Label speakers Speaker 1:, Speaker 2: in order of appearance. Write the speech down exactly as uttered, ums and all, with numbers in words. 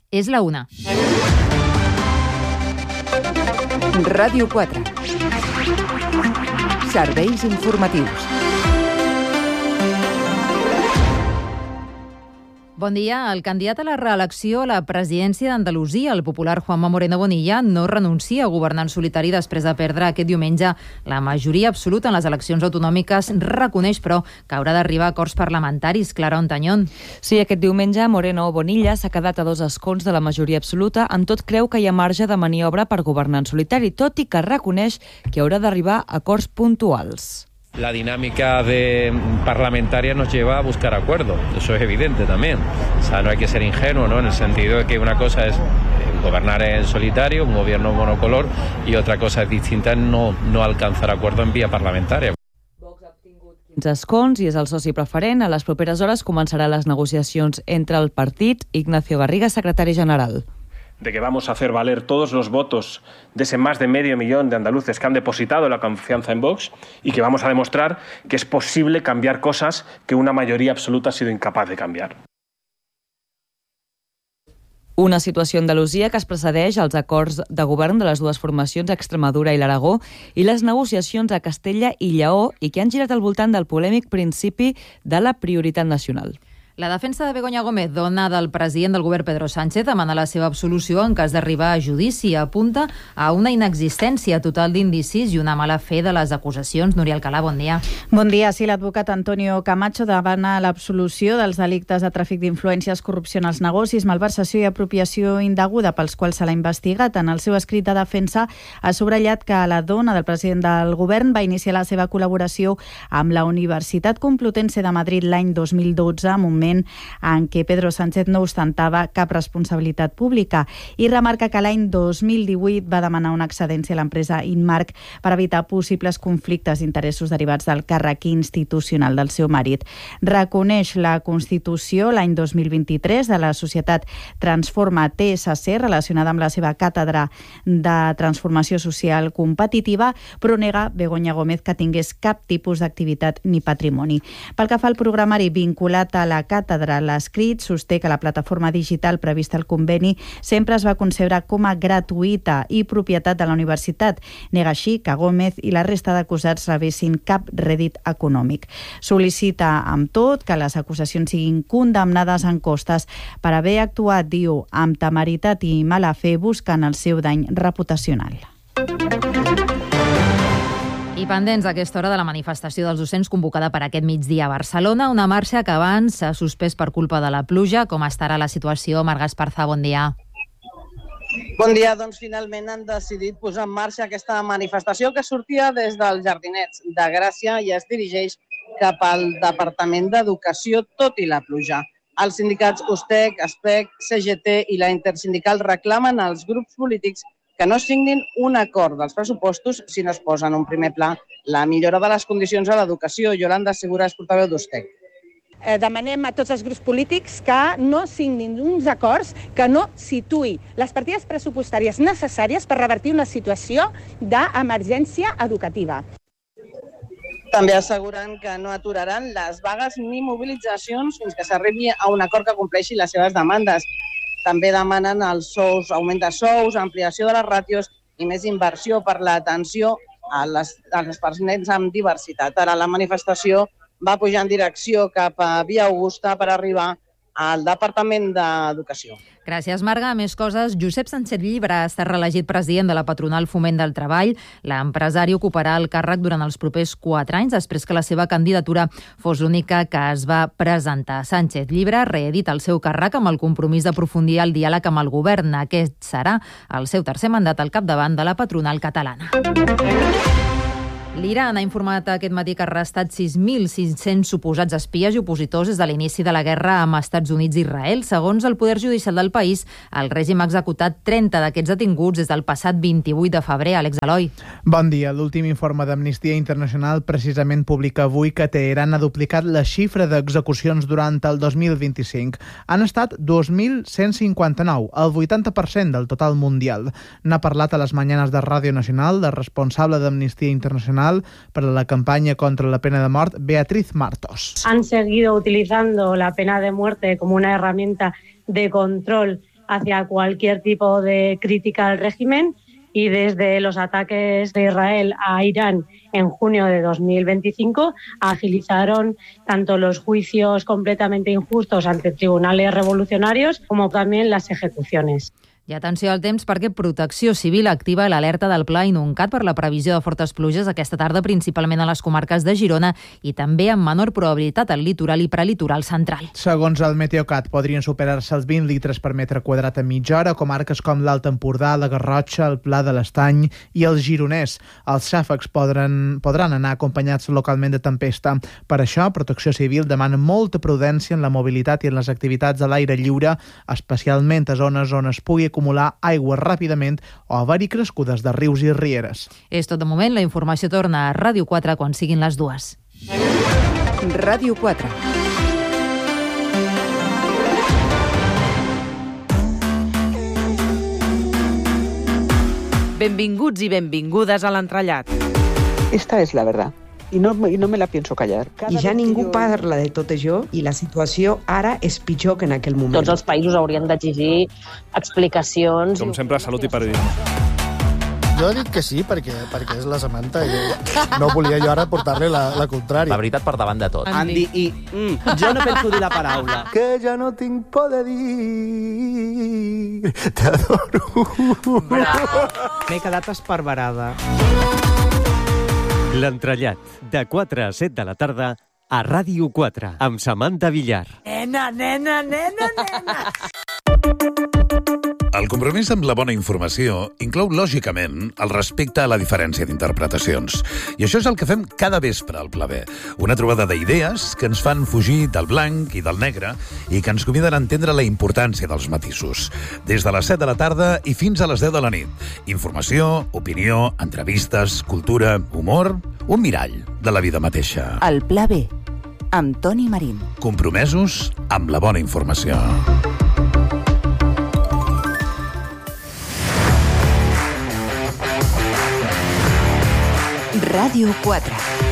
Speaker 1: És la una.
Speaker 2: Ràdio quatre. Serveis informatius.
Speaker 1: Bon dia. El candidat a la reelecció a la presidència d'Andalusia, el popular Juanma Moreno Bonilla, no renuncia a governar en solitari després de perdre aquest diumenge la majoria absoluta en les eleccions autonòmiques. Reconeix, però, que haurà d'arribar a acords parlamentaris. Clara Ontañón.
Speaker 3: Sí, aquest diumenge Moreno Bonilla s'ha quedat a dos escons de la majoria absoluta. Amb tot, creu que hi ha marge de maniobra per governar en solitari, tot i que reconeix que haurà d'arribar a acords puntuals.
Speaker 4: La dinámica de parlamentaria nos lleva a buscar acuerdos, eso es evidente también. O sea, no hay que ser ingenuo, ¿no? En el sentido de que una cosa es gobernar en solitario, un gobierno monocolor, y otra cosa es distinta, no, no alcanzar acuerdo en vía parlamentaria.
Speaker 3: quinze escons i és el soci preferent. A les properes hores començaran les negociacions entre el partit. Ignacio Garriga, secretari general.
Speaker 5: De que vamos a hacer valer todos los votos de ese más de medio millón de andaluces que han depositado la confianza en Vox y que vamos a demostrar que es posible cambiar cosas que una mayoría absoluta ha sido incapaz de cambiar.
Speaker 3: Una situació a Andalusia que es precedeix als acords de govern de les dues formacions, Extremadura i l'Aragó, i les negociacions a Castella i Lleó, i que han girat al voltant del polèmic principi de la prioritat nacional.
Speaker 1: La defensa de Begoña Gómez, dona del president del govern Pedro Sánchez, demana la seva absolució en cas d'arribar a judici. Apunta a una inexistència total d'indicis i una mala fe de les acusacions. Núria Alcalà, bon dia.
Speaker 6: Bon dia. Sí, l'advocat Antonio Camacho demana l'absolució dels delictes de tràfic d'influències, corrupció en els negocis, malversació i apropiació indeguda pels quals se l'ha investigat. En el seu escrit de defensa ha subratllat que la dona del president del govern va iniciar la seva col·laboració amb la Universitat Complutense de Madrid l'any dos mil dotze, moment en què Pedro Sánchez no ostentava cap responsabilitat pública, i remarca que l'any dos mil divuit va demanar una excedència a l'empresa Inmark per evitar possibles conflictes d'interessos derivats del càrrec institucional del seu marit. Reconeix la constitució l'any dos mil vint-i-tres de la societat Transforma T S C relacionada amb la seva càtedra de transformació social competitiva, però nega Begoña Gómez que tingués cap tipus d'activitat ni patrimoni. Pel que fa al programari vinculat a la càtedra, l'escrit sosté que la plataforma digital prevista al conveni sempre es va concebre com a gratuïta i propietat de la universitat. Nega així que Gómez i la resta d'acusats rebessin cap rèdit econòmic. Sol·licita, amb tot, que les acusacions siguin condemnades en costes per haver actuat, diu, amb temeritat i mala fe buscant el seu dany reputacional.
Speaker 1: I pendents a aquesta hora de la manifestació dels docents convocada per aquest migdia a Barcelona, una marxa que abans s'ha suspès per culpa de la pluja. Com estarà la situació? Marga Esparza, bon dia.
Speaker 7: Bon dia. Doncs finalment han decidit posar en marxa aquesta manifestació que sortia des dels Jardinets de Gràcia i es dirigeix cap al Departament d'Educació, tot i la pluja. Els sindicats U S T E C, S P E C, C G T i la Intersindical reclamen als grups polítics que no signin un acord dels pressupostos si no es posa en un primer pla la millora de les condicions a l'educació. Yolanda Segura és portaveu d'U S T E C.
Speaker 8: Demanem a tots els grups polítics que no signin uns acords que no situï les partides pressupostàries necessàries per revertir una situació d'emergència educativa.
Speaker 7: També asseguren que no aturaran les vagues ni mobilitzacions fins que s'arribi a un acord que compleixi les seves demandes. També demanen els sous, augment de sous, ampliació de les ràtios i més inversió per l'atenció a les, a les persones amb diversitat. Ara la manifestació va pujar en direcció cap a Via Augusta per arribar al Departament d'Educació.
Speaker 1: Gràcies, Marga. Més coses. Josep Sánchez Llibre ha estat reelegit president de la patronal Foment del Treball. L'empresari ocuparà el càrrec durant els propers quatre anys, després que la seva candidatura fos l'única que es va presentar. Sánchez Llibre reedita el seu càrrec amb el compromís d'aprofundir el diàleg amb el govern. Aquest serà el seu tercer mandat al capdavant de la patronal catalana. L'Iran ha informat aquest matí que ha arrestat sis mil cinc-cents suposats espies i opositors des de l'inici de la guerra amb Estats Units i Israel. Segons el Poder Judicial del país, el règim ha executat trenta d'aquests detinguts des del passat vint-i-vuit de febrer. Àlex Eloi.
Speaker 9: Bon dia. L'últim informe d'Amnistia Internacional precisament publica avui que Teheran ha duplicat la xifra d'execucions durant el dos mil vint-i-cinc. Han estat dos mil cent cinquanta-nou, el vuitanta per cent del total mundial. N'ha parlat a les Mañanes de Ràdio Nacional la responsable d'Amnistia Internacional para la campaña contra la pena de muerte, Beatriz Martos.
Speaker 10: Han seguido utilizando la pena de muerte como una herramienta de control hacia cualquier tipo de crítica al régimen, y desde los ataques de Israel a Irán en junio de dos mil veinticinco agilizaron tanto los juicios completamente injustos ante tribunales revolucionarios como también las ejecuciones.
Speaker 1: I atenció al temps perquè Protecció Civil activa l'alerta del Pla Inuncat per la previsió de fortes pluges aquesta tarda, principalment a les comarques de Girona i també amb menor probabilitat al litoral i prelitoral central.
Speaker 9: Segons el Meteocat, podrien superar-se els vint litres per metre quadrat a mitja hora a comarques com l'Alt Empordà, la Garrotxa, el Pla de l'Estany i el Gironès. Els xàfecs podran, podran anar acompanyats localment de tempesta. Per això, Protecció Civil demana molta prudència en la mobilitat i en les activitats a l'aire lliure, especialment a zones on es pugui acumular aigua ràpidament o haver-hi crescudes de rius i rieres.
Speaker 1: És tot de moment. La informació torna a Ràdio quatre quan siguin les dues.
Speaker 2: Ràdio quatre.
Speaker 11: Benvinguts i benvingudes a l'entrellat.
Speaker 12: Esta es la verdad. I no, i no me la pienso callar.
Speaker 13: I ja ningú jo... parla de tot això i la situació ara és pitjor que en aquell moment.
Speaker 14: Tots els països haurien d'exigir explicacions.
Speaker 15: Com sempre, salut i periodisme.
Speaker 16: Jo dic que sí, perquè, perquè és la Samantha i no volia jo ara portar-li la, la contrària.
Speaker 17: La veritat per davant de tot.
Speaker 11: Andy i... Mm, jo no penso dir la paraula.
Speaker 16: Que ja no tinc por de dir... T'adoro.
Speaker 11: Bravo. M'he quedat esparverada.
Speaker 18: L'entrellat, de quatre a set de la tarda, a Ràdio quatre, amb Samantha Villar.
Speaker 11: Nena, nena, nena, nena!
Speaker 19: El compromís amb la bona informació inclou, lògicament, el respecte a la diferència d'interpretacions. I això és el que fem cada vespre al Pla B. Una trobada d'idees que ens fan fugir del blanc i del negre i que ens conviden a entendre la importància dels matisos. Des de les set de la tarda i fins a les deu de la nit. Informació, opinió, entrevistes, cultura, humor, un mirall de la vida mateixa.
Speaker 2: El Pla B, amb Toni Marín.
Speaker 19: Compromesos amb la bona informació.
Speaker 2: Ràdio quatre.